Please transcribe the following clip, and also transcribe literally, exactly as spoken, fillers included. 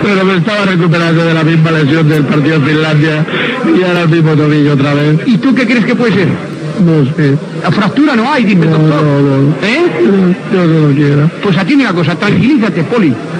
pero me estaba recuperando de la misma lesión del partido en Finlandia y ahora el mismo tobillo otra vez. ¿Y tú qué crees que puede ser? No sé. La fractura no hay, dime, No, doctor. no, no. ¿Eh? Yo no lo quiero. Pues atiende una cosa, tranquilízate, Poli.